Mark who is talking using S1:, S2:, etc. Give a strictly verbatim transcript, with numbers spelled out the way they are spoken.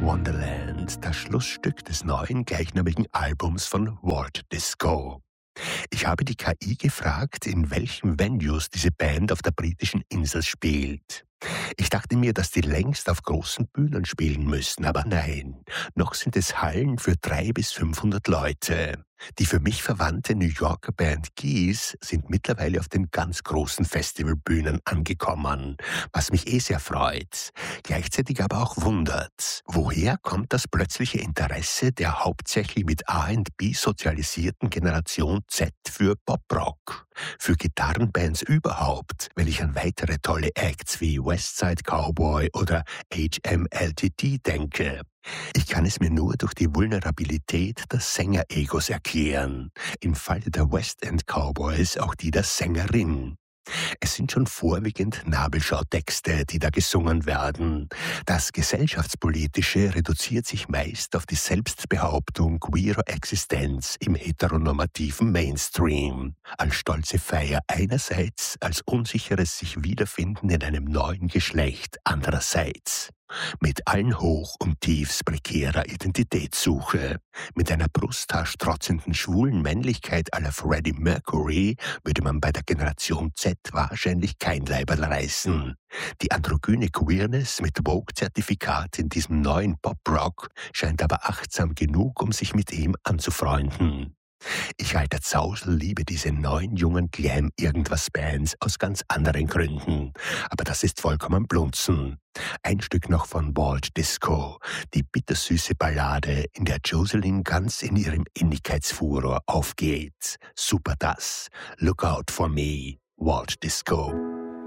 S1: Wonderland, das Schlussstück des neuen gleichnamigen Albums von Walt Disco. Ich habe die K I gefragt, in welchen Venues diese Band auf der britischen Insel spielt. Ich dachte mir, dass die längst auf großen Bühnen spielen müssen, aber nein, noch sind es Hallen für dreihundert bis fünfhundert Leute. Die für mich verwandte New Yorker Band Geese sind mittlerweile auf den ganz großen Festivalbühnen angekommen, was mich eh sehr freut, gleichzeitig aber auch wundert. Woher kommt das plötzliche Interesse der hauptsächlich mit R und B sozialisierten Generation Z für Poprock? Für Gitarrenbands überhaupt, wenn ich an weitere tolle Acts wie Westside Cowboy oder H M L T D denke. Ich kann es mir nur durch die Vulnerabilität des Sängeregos erklären. Im Falle der West End Cowboys auch die der Sängerin. Es sind schon vorwiegend Nabelschautexte, die da gesungen werden. Das Gesellschaftspolitische reduziert sich meist auf die Selbstbehauptung queerer Existenz im heteronormativen Mainstream. Als stolze Feier einerseits, als unsicheres sich Wiederfinden in einem neuen Geschlecht andererseits. Mit allen Hoch- und Tiefs prekärer Identitätssuche. Mit einer brusthaar-strotzenden schwulen Männlichkeit à la Freddie Mercury würde man bei der Generation Z wahrscheinlich kein Leiberl reißen. Die androgyne Queerness mit Vogue-Zertifikat in diesem neuen Pop-Rock scheint aber achtsam genug, um sich mit ihm anzufreunden. Ich alter Zausel liebe diese neuen jungen Glam-Irgendwas-Bands aus ganz anderen Gründen. Aber das ist vollkommen Blunzen. Ein Stück noch von Walt Disco, die bittersüße Ballade, in der Jocelyn ganz in ihrem Innigkeitsfuror aufgeht. Super das. Look out for me, Walt Disco.